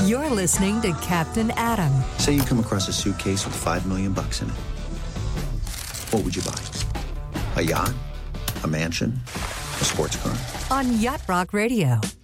You're listening to Captain Adam. Say you come across a suitcase with $5 million in it. What would you buy? A yacht? A mansion? A sports car? On Yacht Rock Radio.